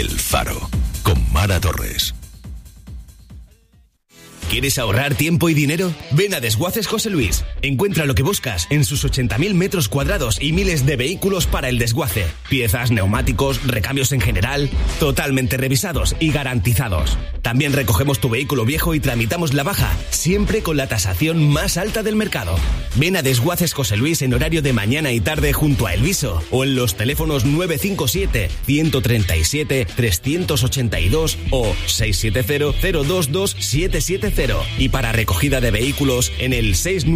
El Faro, con Mara Torres. ¿Quieres ahorrar tiempo y dinero? Ven a Desguaces José Luis. Encuentra lo que buscas en sus 80.000 metros cuadrados y miles de vehículos para el desguace. Piezas, neumáticos, recambios en general, totalmente revisados y garantizados. También recogemos tu vehículo viejo y tramitamos la baja, siempre con la tasación más alta del mercado. Ven a Desguaces José Luis en horario de mañana y tarde junto a Elviso o en los teléfonos 957-137-382 o 670-022-770. Y para recogida de vehículos en el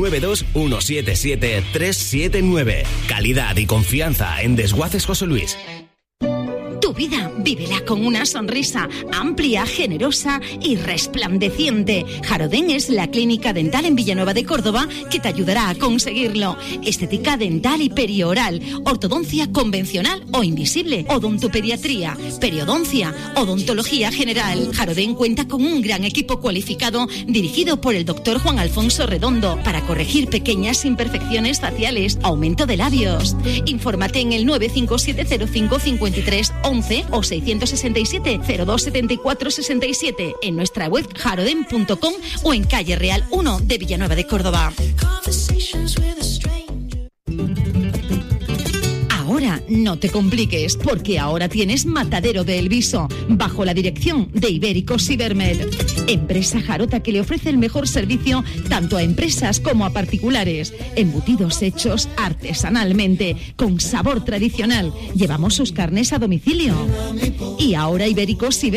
692-177-379. Calidad y confianza en Desguaces José Luis. Tu vida, vívela con una sonrisa amplia, generosa y resplandeciente. Jarodén es la clínica dental en Villanueva de Córdoba que te ayudará a conseguirlo. Estética dental y perioral, ortodoncia convencional o invisible, odontopediatría, periodoncia, odontología general. Jarodén cuenta con un gran equipo cualificado dirigido por el doctor Juan Alfonso Redondo para corregir pequeñas imperfecciones faciales, aumento de labios. Infórmate en el 957055311 o 667-027467 en nuestra web jaroden.com o en calle Real 1 de Villanueva de Córdoba. Ahora no te compliques, porque ahora tienes Matadero de Elviso, bajo la dirección de Ibéricos Cibermed, empresa jarota que le ofrece el mejor servicio tanto a empresas como a particulares. Embutidos hechos artesanalmente, con sabor tradicional. Llevamos sus carnes a domicilio. Y ahora Ibéricos Cibermed